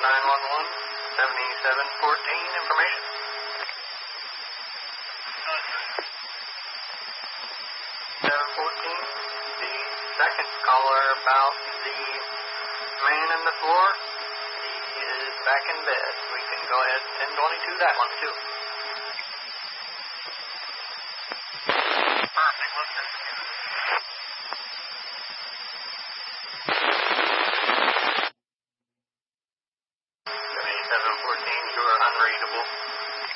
911, 7714, information. 714, the second caller about the man on the floor. He is back in bed. We can go ahead and 1022 that one too.